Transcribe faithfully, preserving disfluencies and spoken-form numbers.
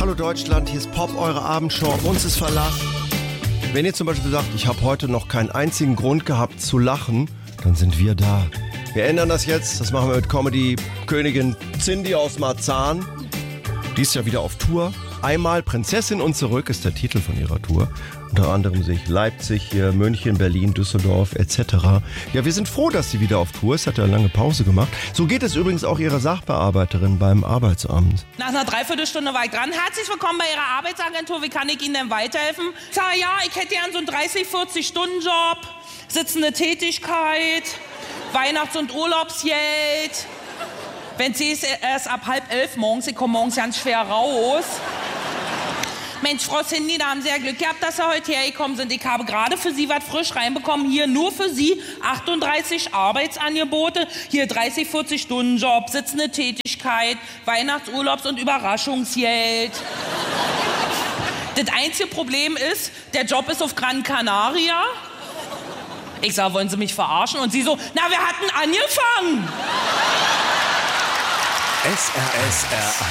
Hallo Deutschland, hier ist Pop, eure Abendshow. Uns ist Verlass. Wenn ihr zum Beispiel sagt, ich habe heute noch keinen einzigen Grund gehabt zu lachen, dann sind wir da. Wir ändern das jetzt. Das machen wir mit Comedy-Königin Cindy aus Marzahn. Die ist ja wieder auf Tour. Einmal Prinzessin und zurück ist der Titel von ihrer Tour. Unter anderem sich Leipzig, hier München, Berlin, Düsseldorf et cetera. Ja, wir sind froh, dass sie wieder auf Tour ist. Hat ja eine lange Pause gemacht. So geht es übrigens auch ihrer Sachbearbeiterin beim Arbeitsamt. Nach einer Dreiviertelstunde war ich dran. Herzlich willkommen bei Ihrer Arbeitsagentur. Wie kann ich Ihnen denn weiterhelfen? Ich sage, ja, ich hätte gern so einen dreißig-, vierzig-Stunden-Job, sitzende Tätigkeit, Weihnachts- und Urlaubsgeld. Wenn sie ist erst ab halb elf morgens, ich komme morgens ganz schwer raus. Mensch, Frau Cindy, da haben Sie ja Glück gehabt, dass Sie heute hergekommen sind. Ich habe gerade für Sie was frisch reinbekommen. Hier nur für Sie achtunddreißig Arbeitsangebote. Hier dreißig-, vierzig-Stunden-Job, sitzende Tätigkeit, Weihnachtsurlaubs- und Überraschungsgeld. Das einzige Problem ist, der Job ist auf Gran Canaria. Ich sage, wollen Sie mich verarschen? Und Sie so, na, wir hatten angefangen. S R S